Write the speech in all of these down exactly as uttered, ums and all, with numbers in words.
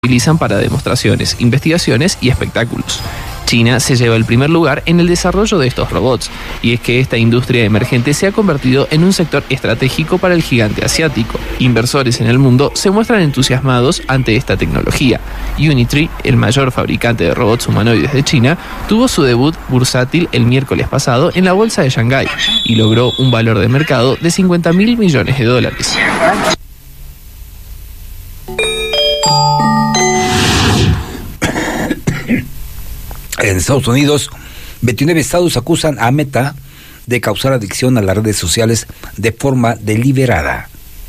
utilizan para demostraciones, investigaciones y espectáculos. China se lleva el primer lugar en el desarrollo de estos robots, y es que esta industria emergente se ha convertido en un sector estratégico para el gigante asiático. Inversores en el mundo se muestran entusiasmados ante esta tecnología. Unitree, el mayor fabricante de robots humanoides de China, tuvo su debut bursátil el miércoles pasado en la bolsa de Shanghái y logró un valor de mercado de cincuenta mil millones de dólares. En Estados Unidos, veintinueve estados acusan a Meta de causar adicción a las redes sociales de forma deliberada.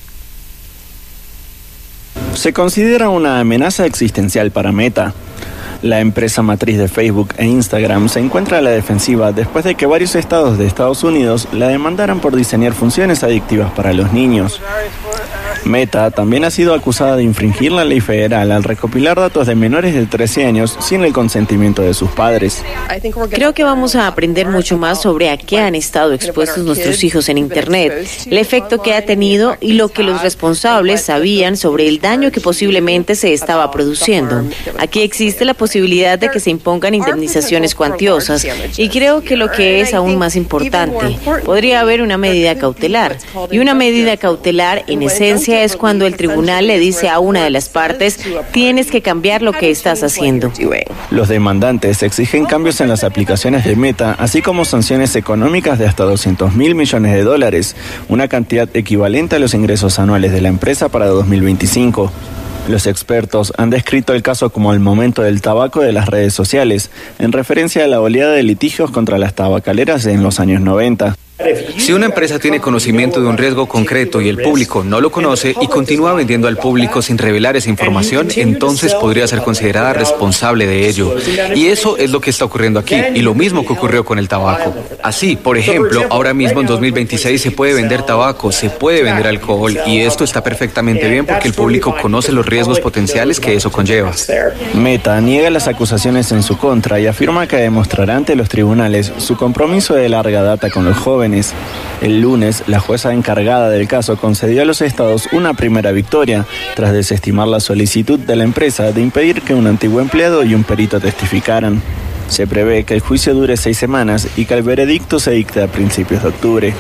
Se considera una amenaza existencial para Meta. La empresa matriz de Facebook e Instagram se encuentra a la defensiva después de que varios estados de Estados Unidos la demandaran por diseñar funciones adictivas para los niños. Meta también ha sido acusada de infringir la ley federal al recopilar datos de menores de trece años sin el consentimiento de sus padres. Creo que vamos a aprender mucho más sobre a qué han estado expuestos nuestros hijos en Internet, el efecto que ha tenido y lo que los responsables sabían sobre el daño que posiblemente se estaba produciendo. Aquí existe la posibilidad de que se impongan indemnizaciones cuantiosas y creo que lo que es aún más importante, podría haber una medida cautelar. Y una medida cautelar, en esencia, es cuando el tribunal le dice a una de las partes: tienes que cambiar lo que estás haciendo. Los demandantes exigen cambios en las aplicaciones de Meta, así como sanciones económicas de hasta doscientos mil millones de dólares, una cantidad equivalente a los ingresos anuales de la empresa para dos mil veinticinco. Los expertos han descrito el caso como el momento del tabaco de las redes sociales, en referencia a la oleada de litigios contra las tabacaleras en los años noventa. Si una empresa tiene conocimiento de un riesgo concreto y el público no lo conoce y continúa vendiendo al público sin revelar esa información, entonces podría ser considerada responsable de ello. Y eso es lo que está ocurriendo aquí, y lo mismo que ocurrió con el tabaco. Así, por ejemplo, ahora mismo en dos mil veintiséis se puede vender tabaco, se puede vender alcohol, y esto está perfectamente bien porque el público conoce los riesgos potenciales que eso conlleva. Meta niega las acusaciones en su contra y afirma que demostrará ante los tribunales su compromiso de larga data con los jóvenes. El lunes, la jueza encargada del caso concedió a los estados una primera victoria, tras desestimar la solicitud de la empresa de impedir que un antiguo empleado y un perito testificaran. Se prevé que el juicio dure seis semanas y que el veredicto se dicte a principios de octubre.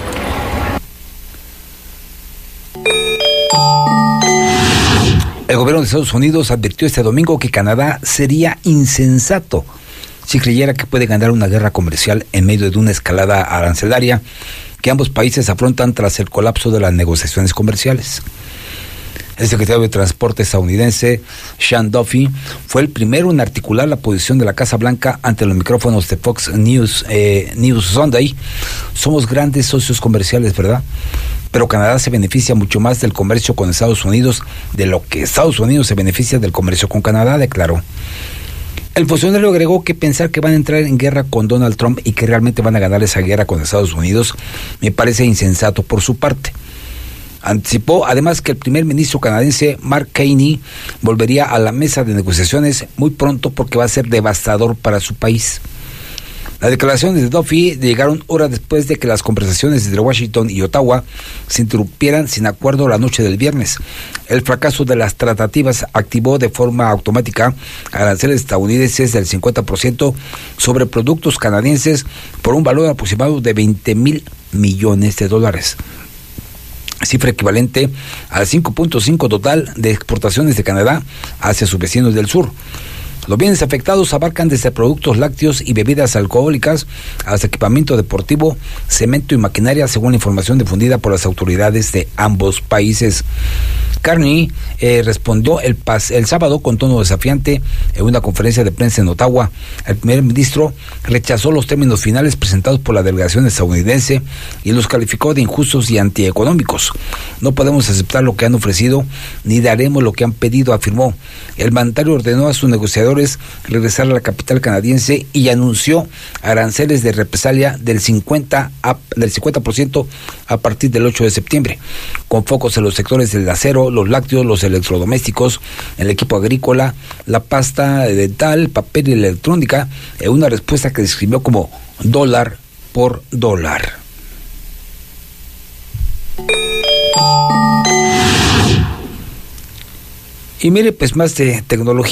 El gobierno de Estados Unidos advirtió este domingo que Canadá sería insensato si creyera que puede ganar una guerra comercial en medio de una escalada arancelaria que ambos países afrontan tras el colapso de las negociaciones comerciales. El secretario de Transporte estadounidense, Sean Duffy, fue el primero en articular la posición de la Casa Blanca ante los micrófonos de Fox News, eh, News Sunday. Somos grandes socios comerciales, ¿verdad? Pero Canadá se beneficia mucho más del comercio con Estados Unidos de lo que Estados Unidos se beneficia del comercio con Canadá, declaró. El funcionario agregó que pensar que van a entrar en guerra con Donald Trump y que realmente van a ganar esa guerra con Estados Unidos me parece insensato por su parte. Anticipó además que el primer ministro canadiense Mark Carney volvería a la mesa de negociaciones muy pronto porque va a ser devastador para su país. Las declaraciones de Duffy llegaron horas después de que las conversaciones entre Washington y Ottawa se interrumpieran sin acuerdo la noche del viernes. El fracaso de las tratativas activó de forma automática aranceles estadounidenses del cincuenta por ciento sobre productos canadienses por un valor aproximado de veinte mil millones de dólares. Cifra equivalente al cinco punto cinco total de exportaciones de Canadá hacia sus vecinos del sur. Los bienes afectados abarcan desde productos lácteos y bebidas alcohólicas hasta equipamiento deportivo, cemento y maquinaria, según la información difundida por las autoridades de ambos países. Carney eh, respondió el, pas, el sábado con tono desafiante en una conferencia de prensa en Ottawa. El primer ministro rechazó los términos finales presentados por la delegación estadounidense y los calificó de injustos y antieconómicos. No podemos aceptar lo que han ofrecido ni daremos lo que han pedido, afirmó. El mandatario ordenó a sus negociadores regresar a la capital canadiense y anunció aranceles de represalia del cincuenta por ciento a partir del ocho de septiembre, con focos en los sectores del acero, los lácteos, los electrodomésticos, el equipo agrícola, la pasta dental, papel y electrónica, en una respuesta que describió como dólar por dólar. Y mire, pues más de tecnología.